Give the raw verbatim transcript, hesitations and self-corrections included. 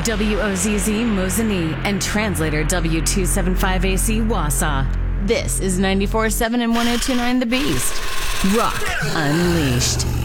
W O Z Z Mosinee and translator W two seventy-five A C Wausau. This is ninety-four point seven and one oh two point nine The Beast. Rock Unleashed.